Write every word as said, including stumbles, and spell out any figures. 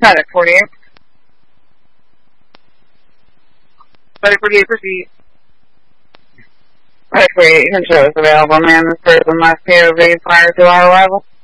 Medic forty-eight. Medic forty-eight, proceed. Medic forty-eight, control is available, man. This person left P O V prior to our arrival.